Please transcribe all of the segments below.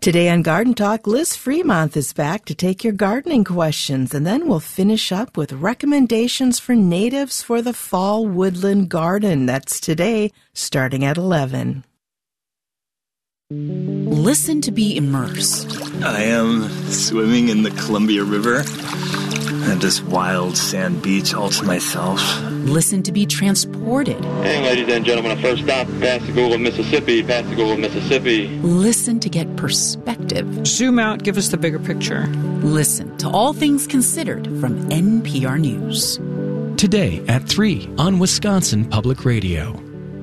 Today on Garden Talk, Liz Fremont is back to take your gardening questions, and then we'll finish up with recommendations for natives for the fall woodland garden. That's today, starting at 11. Listen to be immersed. I am swimming in the Columbia River and this wild sand beach all to myself. Listen to be transported. Hey, ladies and gentlemen, our first stop, Pascagoula, Mississippi. Pascagoula, Mississippi. Listen to get perspective. Zoom out, give us the bigger picture. Listen to All Things Considered from NPR News. Today at 3 on Wisconsin Public Radio.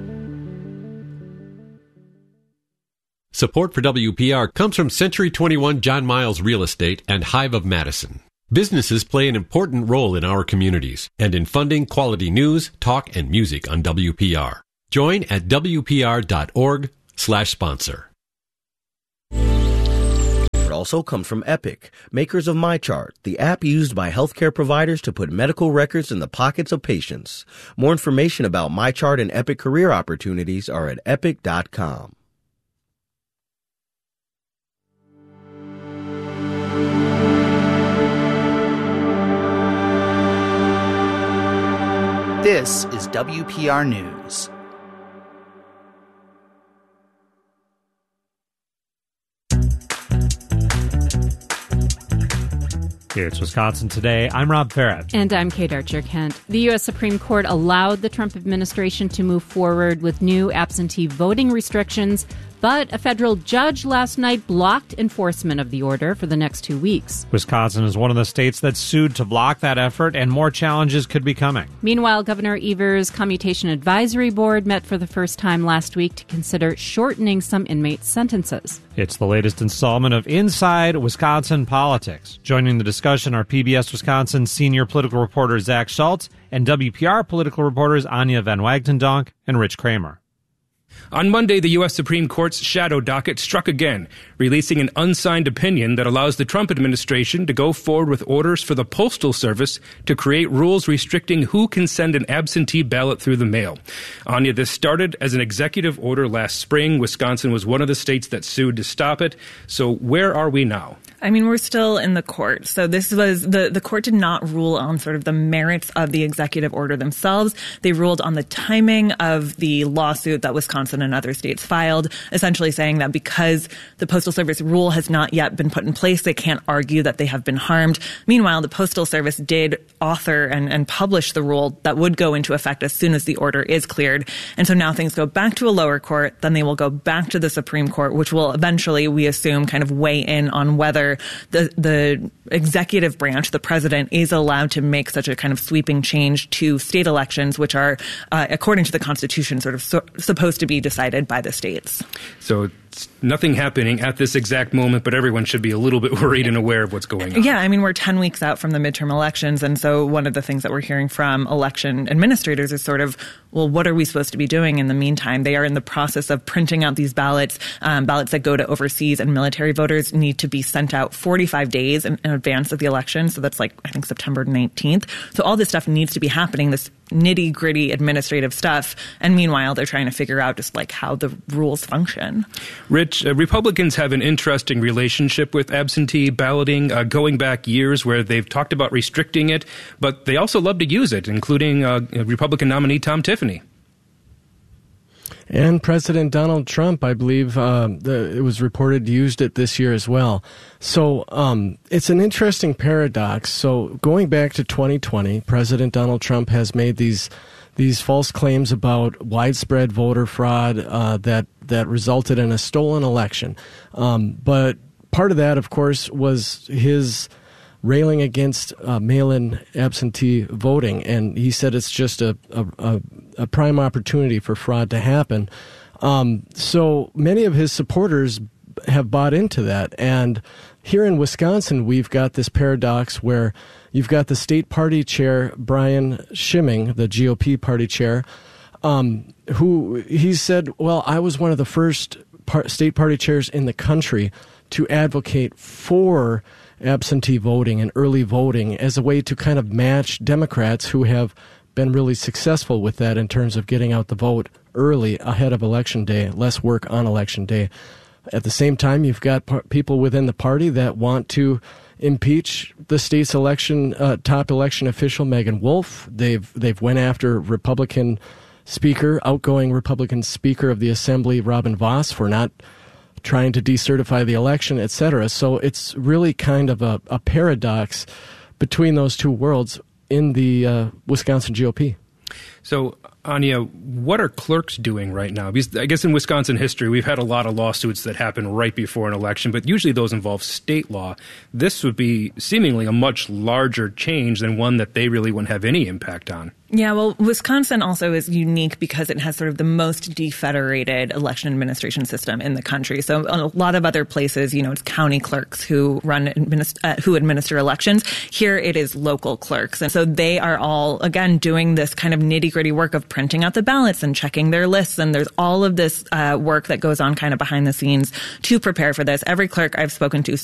Support for WPR comes from Century 21 John Miles Real Estate and Hive of Madison. Businesses play an important role in our communities and in funding quality news, talk, and music on WPR. Join at WPR.org/sponsor. It also comes from Epic, makers of MyChart, the app used by healthcare providers to put medical records in the pockets of patients. More information about MyChart and Epic career opportunities are at epic.com. This is WPR News. It's Wisconsin Today. I'm Rob Farrett. And I'm Kate Archer-Kent. The U.S. Supreme Court allowed the Trump administration to move forward with new absentee voting restrictions, but a federal judge last night blocked enforcement of the order for the next 2 weeks. Wisconsin is one of the states that sued to block that effort, and more challenges could be coming. Meanwhile, Governor Evers' Commutation Advisory Board met for the first time last week to consider shortening some inmates' sentences. It's the latest installment of Inside Wisconsin Politics. Joining the discussion are PBS Wisconsin senior political reporter Zach Schultz and WPR political reporters Anya Van Wagtendonk and Rich Kramer. On Monday, the U.S. Supreme Court's shadow docket struck again, releasing an unsigned opinion that allows the Trump administration to go forward with orders for the Postal Service to create rules restricting who can send an absentee ballot through the mail. Anya, this started as an executive order last spring. Wisconsin was one of the states that sued to stop it. So where are we now? I mean, we're still in the court. So this was the court did not rule on sort of the merits of the executive order themselves. They ruled on the timing of the lawsuit that Wisconsin and other states filed, essentially saying that because the Postal Service rule has not yet been put in place, they can't argue that they have been harmed. Meanwhile, the Postal Service did author and publish the rule that would go into effect as soon as the order is cleared. And so now things go back to a lower court, then they will go back to the Supreme Court, which will eventually, we assume, kind of weigh in on whether the executive branch, the president, is allowed to make such a kind of sweeping change to state elections, which are, according to the Constitution, sort of supposed to be decided by the states. So it's nothing happening at this exact moment, but everyone should be a little bit worried and aware of what's going on. Yeah, I mean, we're 10 weeks out from the midterm elections, and so one of the things that we're hearing from election administrators is sort of, well, what are we supposed to be doing in the meantime? They are in the process of printing out these ballots. Ballots that go to overseas and military voters need to be sent out 45 days in advance of the election. So that's like, I think, September 19th. So all this stuff needs to be happening, this nitty-gritty administrative stuff. And meanwhile, they're trying to figure out just like how the rules function. Rich, Republicans have an interesting relationship with absentee balloting, going back years where they've talked about restricting it, but they also love to use it, including Republican nominee Tom Tiffany. And President Donald Trump, I believe, it was reported, used it this year as well. So it's an interesting paradox. So going back to 2020, President Donald Trump has made these false claims about widespread voter fraud that resulted in a stolen election. But part of that, of course, was his railing against mail-in absentee voting, and he said it's just a prime opportunity for fraud to happen. So many of his supporters have bought into that, and here in Wisconsin, we've got this paradox where you've got the state party chair, Brian Schimming, the GOP party chair, who he said, well, I was one of the first state party chairs in the country to advocate for absentee voting and early voting as a way to kind of match Democrats who have been really successful with that in terms of getting out the vote early ahead of Election Day, less work on Election Day. At the same time, you've got people within the party that want to impeach the state's top election official, Megan Wolf. They've went after outgoing Republican Speaker of the Assembly, Robin Vos, for not trying to decertify the election, etc. So it's really kind of a paradox between those two worlds in the Wisconsin GOP. So, Anya, what are clerks doing right now? Because I guess in Wisconsin history, we've had a lot of lawsuits that happen right before an election, but usually those involve state law. This would be seemingly a much larger change than one that they really wouldn't have any impact on. Yeah, well, Wisconsin also is unique because it has sort of the most defederated election administration system in the country. So in a lot of other places, it's county clerks who administer elections. Here it is local clerks. And so they are all, again, doing this kind of nitty-gritty work of printing out the ballots and checking their lists. And there's all of this work that goes on kind of behind the scenes to prepare for this. Every clerk I've spoken to